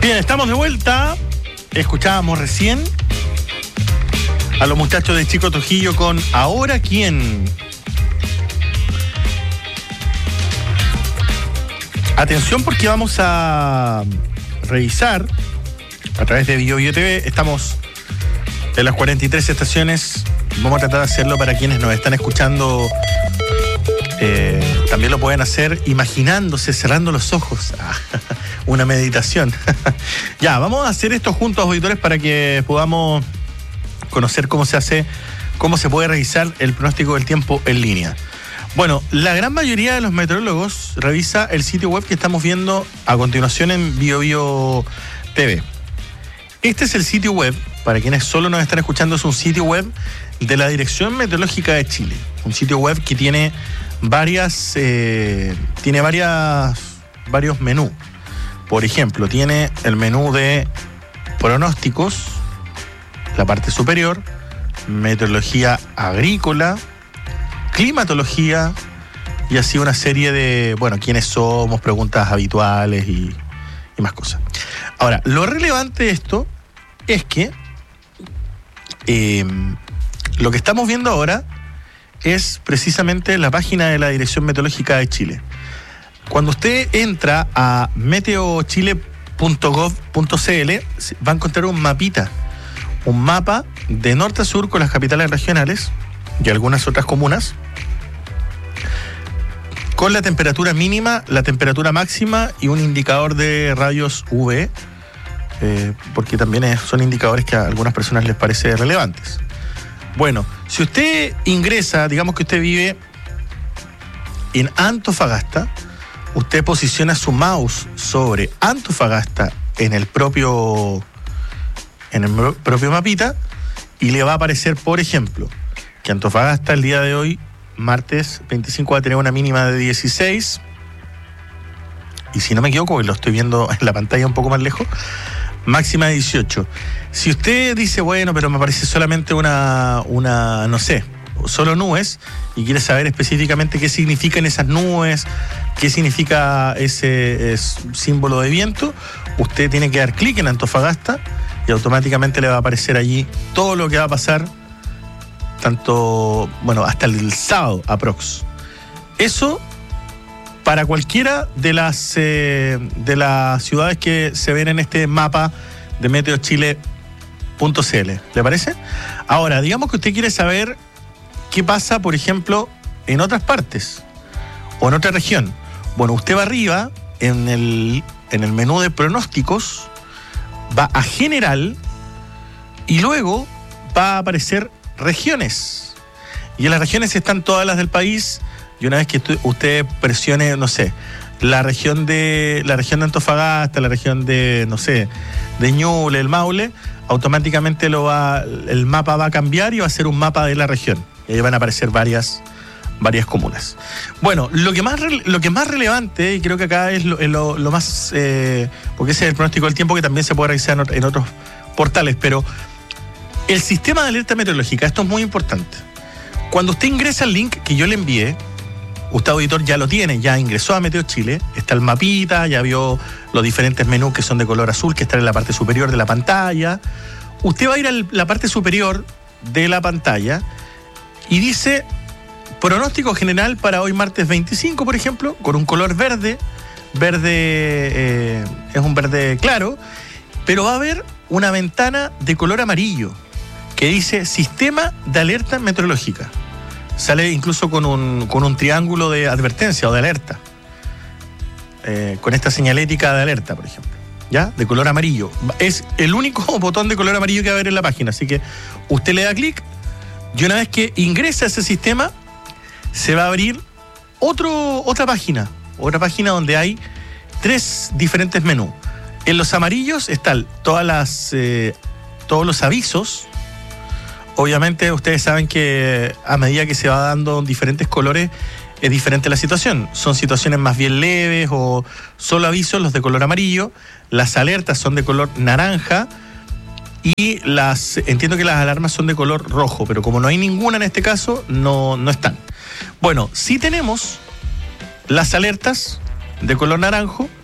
Bien, estamos de vuelta. Escuchábamos recién a los muchachos de Chico Trujillo con ¿Ahora quién? Atención, porque vamos a revisar a través de BioBio TV. Estamos en las 43 estaciones. Vamos a tratar de hacerlo para quienes nos están escuchando. También lo pueden hacer imaginándose, cerrando los ojos. Una meditación. Ya, vamos a hacer esto juntos, auditores, para que podamos conocer cómo se hace, cómo se puede revisar el pronóstico del tiempo en línea. Bueno, la gran mayoría de los meteorólogos revisa el sitio web que estamos viendo a continuación en BioBio TV. Este es el sitio web, para quienes solo nos están escuchando, es un sitio web de la Dirección Meteorológica de Chile. Un sitio web que tiene varios menús. Por ejemplo, tiene el menú de pronósticos, la parte superior, meteorología agrícola, climatología y así una serie de, quiénes somos, preguntas habituales y más cosas. Ahora, lo relevante de esto es que lo que estamos viendo ahora es precisamente la página de la Dirección Meteorológica de Chile. Cuando usted entra a meteochile.gov.cl va a encontrar un mapa de norte a sur con las capitales regionales y algunas otras comunas, con la temperatura mínima, la temperatura máxima y un indicador de rayos UV, porque también son indicadores que a algunas personas les parece relevantes. Bueno, si usted ingresa, digamos que usted vive en Antofagasta, usted posiciona su mouse sobre Antofagasta en el propio mapita y le va a aparecer, por ejemplo, que Antofagasta el día de hoy, martes 25, va a tener una mínima de 16 y, si no me equivoco, lo estoy viendo en la pantalla un poco más lejos, máxima de 18. Si usted dice, pero me aparece solamente una no sé, solo nubes, y quiere saber específicamente qué significan esas nubes, qué significa ese símbolo de viento, usted tiene que dar clic en Antofagasta y automáticamente le va a aparecer allí todo lo que va a pasar, hasta el sábado aprox. Eso para cualquiera de las ciudades que se ven en este mapa de meteochile.cl. ¿Le parece? Ahora, digamos que usted quiere saber qué pasa, por ejemplo, en otras partes o en otra región. Bueno, usted va arriba en el menú de pronósticos, va a general y luego va a aparecer regiones. Y en las regiones están todas las del país. Y una vez que usted presione, la región de Antofagasta, la región de Ñuble, el Maule, automáticamente el mapa va a cambiar y va a ser un mapa de la región. Y ahí van a aparecer varias comunas. Bueno, lo que más relevante, y creo que acá es lo más, porque ese es el pronóstico del tiempo que también se puede realizar en otros portales, pero el sistema de alerta meteorológica, esto es muy importante. Cuando usted ingresa al link que yo le envié, usted, auditor, ya lo tiene, ya ingresó a Meteo Chile, está el mapita, ya vio los diferentes menús que son de color azul, que están en la parte superior de la pantalla. Usted va a ir a la parte superior de la pantalla y dice pronóstico general para hoy martes 25, por ejemplo, con un color verde, es un verde claro, pero va a haber una ventana de color amarillo que dice Sistema de Alerta Meteorológica. Sale incluso con un triángulo de advertencia o de alerta, con esta señalética de alerta, por ejemplo, ¿ya? De color amarillo. Es el único botón de color amarillo que va a haber en la página, así que usted le da clic y una vez que ingresa a ese sistema, se va a abrir otra página donde hay 3 diferentes menús. En los amarillos están todos los avisos. Obviamente ustedes saben que a medida que se va dando diferentes colores es diferente la situación. Son situaciones más bien leves o solo avisos, los de color amarillo. Las alertas son de color naranja y entiendo que las alarmas son de color rojo, pero como no hay ninguna en este caso, no están. Bueno, sí tenemos las alertas de color naranjo,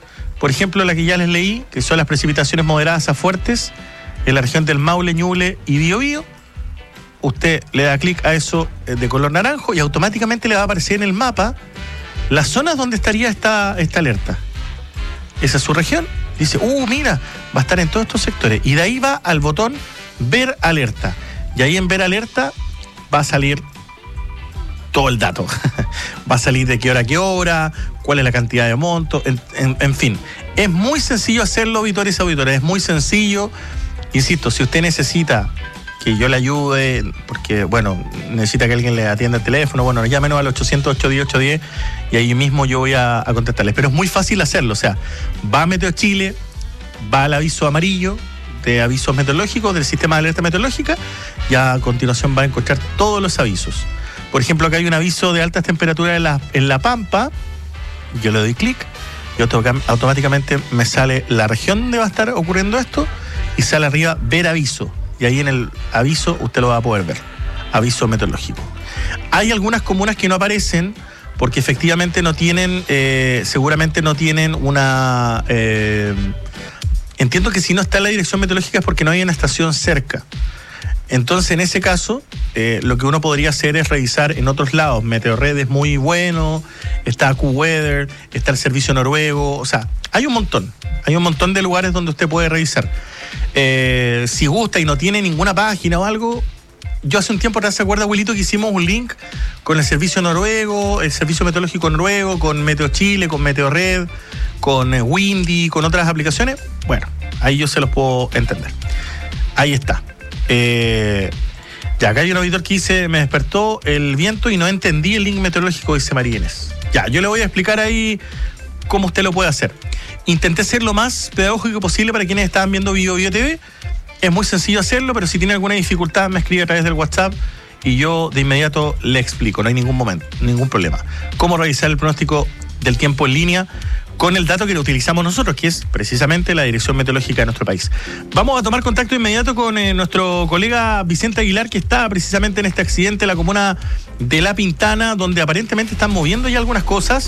Por ejemplo, la que ya les leí, que son las precipitaciones moderadas a fuertes en la región del Maule, Ñuble y Biobío. Usted le da clic a eso de color naranjo y automáticamente le va a aparecer en el mapa las zonas donde estaría esta alerta. Esa es su región. Dice, mira, va a estar en todos estos sectores. Y de ahí va al botón ver alerta. Y ahí en ver alerta va a salir todo el dato. Va a salir de qué hora, cuál es la cantidad de monto, en fin. Es muy sencillo hacerlo, auditores y auditores. Es muy sencillo. Insisto, si usted necesita que yo le ayude, porque, bueno, necesita que alguien le atienda el teléfono, bueno, llámenos al 800-810-810 y ahí mismo yo voy a contestarles. Pero es muy fácil hacerlo, o sea, va a Meteo Chile, va al aviso amarillo de avisos meteorológicos del sistema de alerta meteorológica y a continuación va a encontrar todos los avisos. Por ejemplo, acá hay un aviso de altas temperaturas en La Pampa, yo le doy clic y automáticamente me sale la región donde va a estar ocurriendo esto y sale arriba ver aviso. Y ahí en el aviso usted lo va a poder ver. Aviso meteorológico. Hay algunas comunas que no aparecen porque efectivamente no tienen, seguramente no tienen una... entiendo que si no está en la dirección meteorológica es porque no hay una estación cerca. Entonces, en ese caso, lo que uno podría hacer es revisar en otros lados. Meteorred es muy bueno, está AccuWeather, está el servicio noruego, o sea, hay un montón de lugares donde usted puede revisar. Si gusta y no tiene ninguna página o algo, yo hace un tiempo atrás, ¿se acuerda, abuelito, que hicimos un link con el servicio noruego, el servicio meteorológico noruego, con Meteo Chile, con Meteorred, con Windy, con otras aplicaciones? Bueno, ahí yo se los puedo entender. Ahí está. Ya, acá hay un auditor que dice, me despertó el viento y no entendí el link meteorológico, dice María Inés. Ya, yo le voy a explicar ahí cómo usted lo puede hacer. Intenté ser lo más pedagógico posible para quienes estaban viendo Biobío TV. Es muy sencillo hacerlo, pero si tiene alguna dificultad me escribe a través del WhatsApp y yo de inmediato le explico, no hay ningún problema. Cómo revisar el pronóstico del tiempo en línea con el dato que lo utilizamos nosotros, que es precisamente la dirección meteorológica de nuestro país. Vamos a tomar contacto inmediato con nuestro colega Vicente Aguilar, que está precisamente en este accidente en la comuna de La Pintana, donde aparentemente están moviendo ya algunas cosas,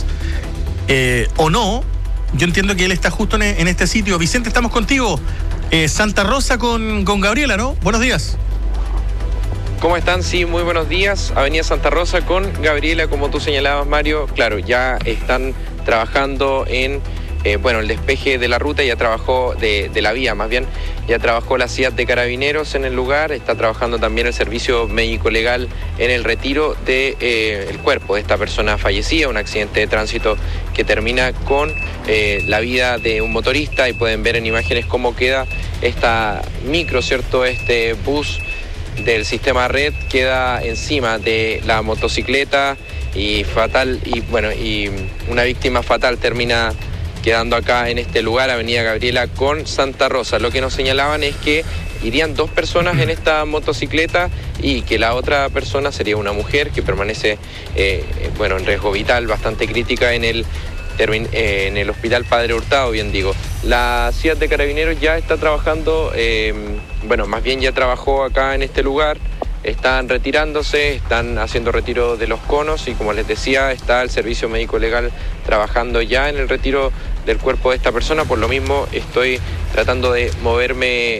o no. Yo entiendo que él está justo en este sitio. Vicente, estamos contigo. Santa Rosa con Gabriela, ¿no? Buenos días. ¿Cómo están? Sí, muy buenos días. Avenida Santa Rosa con Gabriela, como tú señalabas, Mario. Claro, ya están trabajando en el despeje de la ruta, ya trabajó de la vía, más bien, ya trabajó la CIAT de Carabineros en el lugar, está trabajando también el servicio médico legal en el retiro de el cuerpo de esta persona fallecida, un accidente de tránsito que termina con la vida de un motorista, y pueden ver en imágenes cómo queda esta micro, ¿cierto? Este bus del sistema Red queda encima de la motocicleta y una víctima fatal termina quedando acá en este lugar, Avenida Gabriela con Santa Rosa. Lo que nos señalaban es que irían 2 personas en esta motocicleta y que la otra persona sería una mujer que permanece en riesgo vital, bastante crítica en el hospital Padre Hurtado, bien digo. La CIAT de Carabineros ya está trabajando, más bien ya trabajó acá en este lugar. Están retirándose, están haciendo retiro de los conos y, como les decía, está el servicio médico legal trabajando ya en el retiro del cuerpo de esta persona. Por lo mismo estoy tratando de moverme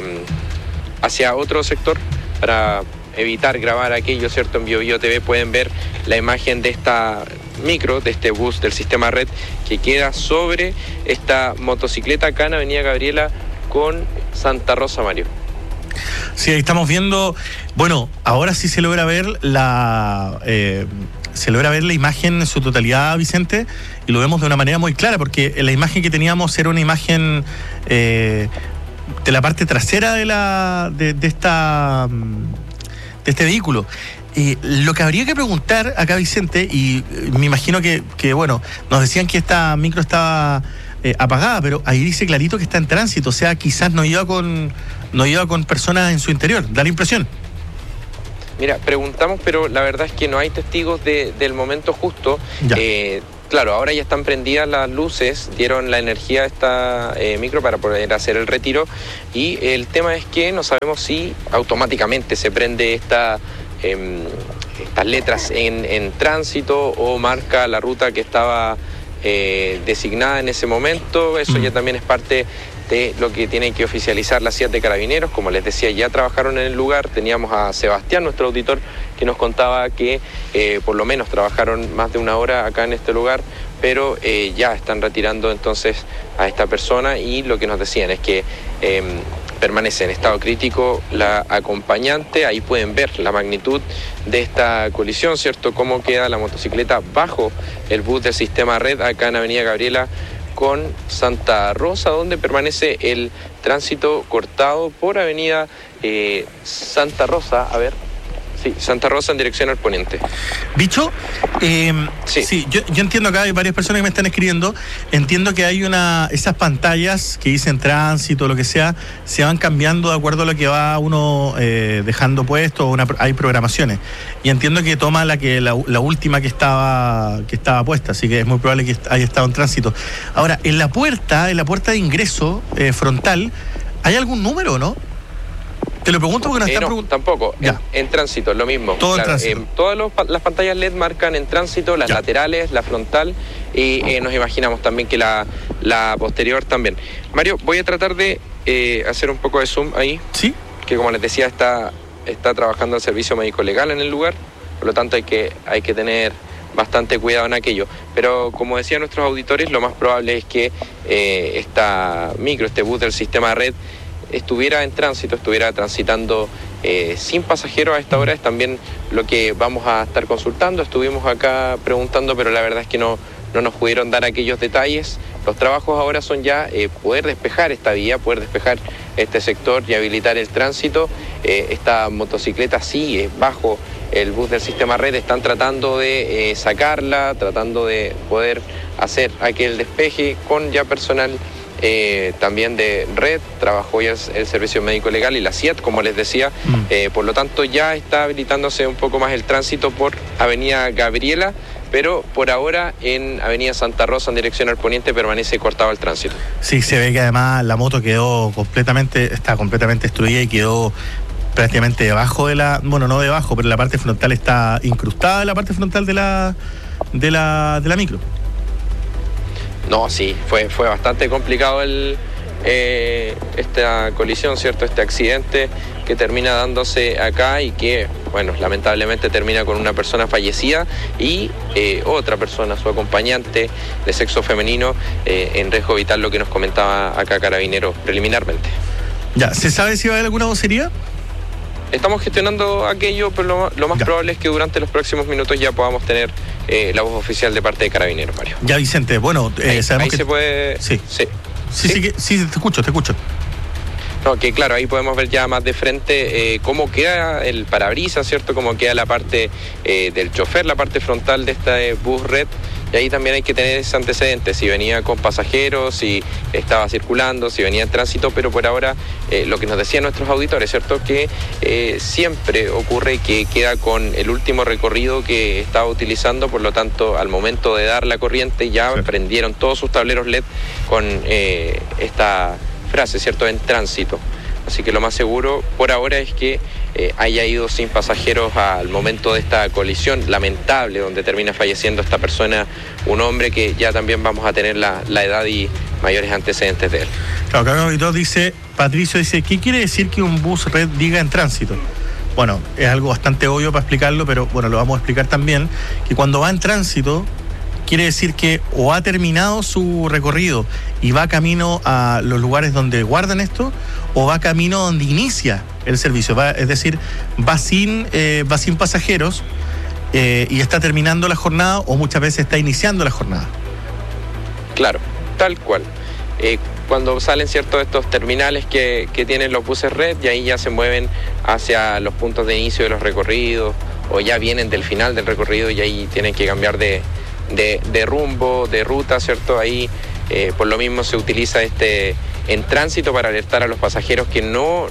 hacia otro sector para evitar grabar aquello, ¿cierto? En Biobío TV pueden ver la imagen de esta micro, de este bus del sistema Red que queda sobre esta motocicleta acá en Avenida Gabriela con Santa Rosa, Mario. Sí, ahí estamos viendo, ahora sí se logra ver la imagen en su totalidad, Vicente, y lo vemos de una manera muy clara, porque la imagen que teníamos era una imagen de la parte trasera de este vehículo. Lo que habría que preguntar acá, Vicente, y me imagino que nos decían que esta micro estaba apagada, pero ahí dice clarito que está en tránsito, o sea, quizás no iba con personas en su interior, da la impresión. Mira, preguntamos, pero la verdad es que no hay testigos del momento justo. Claro, ahora ya están prendidas las luces, dieron la energía a esta micro para poder hacer el retiro, y el tema es que no sabemos si automáticamente se prende estas letras en tránsito o marca la ruta que estaba designada en ese momento. Eso ya también es parte de lo que tiene que oficializar la CIAT de Carabineros. Como les decía, ya trabajaron en el lugar. Teníamos a Sebastián, nuestro auditor, que nos contaba que por lo menos trabajaron más de una hora acá en este lugar, pero ya están retirando entonces a esta persona, y lo que nos decían es que permanece en estado crítico la acompañante. Ahí pueden ver la magnitud de esta colisión, ¿cierto? Cómo queda la motocicleta bajo el bus del sistema Red acá en Avenida Gabriela con Santa Rosa, donde permanece el tránsito cortado por Avenida Santa Rosa. A ver. Sí, Santa Rosa en dirección al poniente. Bicho, sí, yo entiendo, acá hay varias personas que me están escribiendo. Entiendo que hay esas pantallas que dicen tránsito, lo que sea, se van cambiando de acuerdo a lo que va uno dejando puesto, hay programaciones. Y entiendo que toma la última que estaba puesta, así que es muy probable que haya estado en tránsito. Ahora, en la puerta de ingreso frontal, ¿hay algún número o no? Te lo pregunto porque nos están preguntando. Tampoco, en tránsito, lo mismo. Todo claro, en tránsito. Todas las pantallas LED marcan en tránsito, las laterales, la frontal, y nos imaginamos también que la posterior también. Mario, voy a tratar de hacer un poco de zoom ahí. Sí. Que como les decía, está trabajando el servicio médico legal en el lugar, por lo tanto hay que tener bastante cuidado en aquello. Pero como decían nuestros auditores, lo más probable es que este bus del sistema Red, estuviera en tránsito, estuviera transitando sin pasajeros a esta hora. Es también lo que vamos a estar consultando. Estuvimos acá preguntando, pero la verdad es que no nos pudieron dar aquellos detalles. Los trabajos ahora son ya poder despejar esta vía, poder despejar este sector y habilitar el tránsito. Esta motocicleta sí bajo el bus del sistema Red, están tratando de sacarla, tratando de poder hacer aquel despeje con ya personal también de Red. Trabajó ya el servicio médico legal y la CIAT, como les decía. Por lo tanto, ya está habilitándose un poco más el tránsito por Avenida Gabriela, pero por ahora en Avenida Santa Rosa en dirección al poniente permanece cortado el tránsito. Sí, se ve que además la moto está completamente destruida y quedó prácticamente debajo no debajo, pero la parte frontal está incrustada en la parte frontal de la micro. No, sí, fue bastante complicado esta colisión, ¿cierto? Este accidente que termina dándose acá y que, bueno, lamentablemente termina con una persona fallecida y otra persona, su acompañante de sexo femenino, en riesgo vital, lo que nos comentaba acá Carabineros preliminarmente. Ya, ¿se sabe si va a haber alguna vocería? Estamos gestionando aquello, pero lo más probable es que durante los próximos minutos ya podamos tener la voz oficial de parte de Carabineros, Mario. Ya, Vicente, bueno, sabemos que se puede... Sí, te escucho. No, que claro, ahí podemos ver ya más de frente cómo queda el parabrisas, ¿cierto? Cómo queda la parte del chofer, la parte frontal de este bus Red. Y ahí también hay que tener ese antecedente, si venía con pasajeros, si estaba circulando, si venía en tránsito, pero por ahora lo que nos decían nuestros auditores, ¿cierto? Que siempre ocurre que queda con el último recorrido que estaba utilizando, por lo tanto, al momento de dar la corriente ya prendieron todos sus tableros LED con esta frase, ¿cierto? En tránsito. Así que lo más seguro por ahora es que haya ido sin pasajeros al momento de esta colisión lamentable donde termina falleciendo esta persona, un hombre que ya también vamos a tener la edad y mayores antecedentes de él. Claro, acá el auditor Patricio dice, ¿qué quiere decir que un bus Red diga en tránsito? Bueno, es algo bastante obvio para explicarlo, pero bueno, lo vamos a explicar también, que cuando va en tránsito quiere decir que o ha terminado su recorrido y va camino a los lugares donde guardan esto, o va camino donde inicia el servicio, es decir, va sin pasajeros y está terminando la jornada, o muchas veces está iniciando la jornada. Claro, tal cual. Cuando salen ciertos estos terminales que tienen los buses Red, y ahí ya se mueven hacia los puntos de inicio de los recorridos, o ya vienen del final del recorrido y ahí tienen que cambiar de rumbo, de ruta, ¿cierto? Ahí por lo mismo se utiliza en tránsito para alertar a los pasajeros que no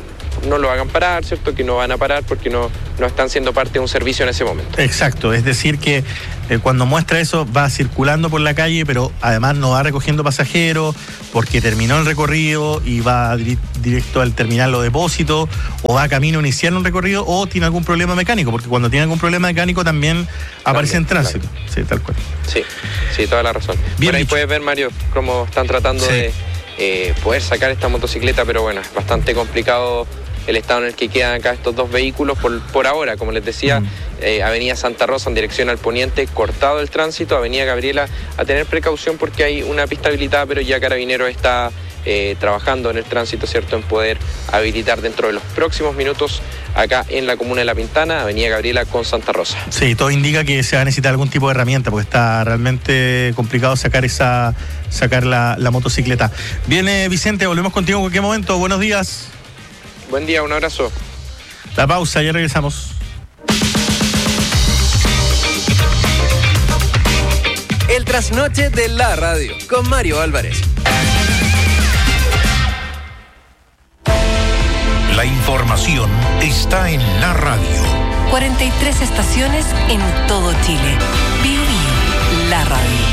no lo hagan parar, ¿cierto? Que no van a parar porque no están siendo parte de un servicio en ese momento. Exacto, es decir que cuando muestra eso va circulando por la calle, pero además no va recogiendo pasajeros porque terminó el recorrido y va directo al terminal o depósito, o va camino a iniciar un recorrido, o tiene algún problema mecánico, porque cuando tiene algún problema mecánico también aparece en tránsito. Claro. Sí, tal cual. Sí, toda la razón. Bien, bueno, ahí puedes ver, Mario, cómo están tratando de poder sacar esta motocicleta, pero bueno, es bastante complicado el estado en el que quedan acá estos dos vehículos por ahora. Como les decía, Avenida Santa Rosa en dirección al poniente, cortado el tránsito. Avenida Gabriela, a tener precaución porque hay una pista habilitada, pero ya Carabineros está trabajando en el tránsito, ¿cierto?, en poder habilitar dentro de los próximos minutos acá en la comuna de La Pintana, Avenida Gabriela con Santa Rosa. Sí, todo indica que se va a necesitar algún tipo de herramienta porque está realmente complicado sacar la motocicleta. Viene Vicente, volvemos contigo en cualquier momento. Buenos días. Buen día, un abrazo. La pausa, ya regresamos. El trasnoche de la radio con Mario Álvarez. La información está en la radio. 43 estaciones en todo Chile. Bio Bio, la radio.